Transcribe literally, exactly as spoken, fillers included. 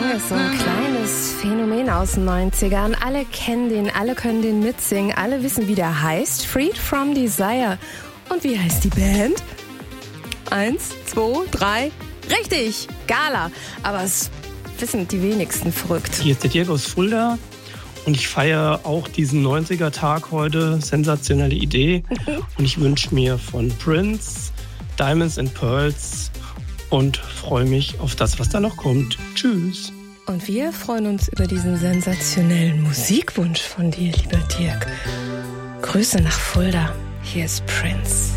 Song ist so ein kleines Phänomen aus den neunzigern. Alle kennen den, alle können den mitsingen, alle wissen, wie der heißt. Freed from Desire. Und wie heißt die Band? Eins, zwei, drei. Richtig, Gala. Aber es wissen die wenigsten verrückt. Hier ist der Dirk aus Fulda. Und ich feiere auch diesen neunziger-Tag heute. Sensationelle Idee. Und ich wünsche mir von Prince Diamonds and Pearls und freue mich auf das, was da noch kommt. Tschüss. Und wir freuen uns über diesen sensationellen Musikwunsch von dir, lieber Dirk. Grüße nach Fulda. Hier ist Prince.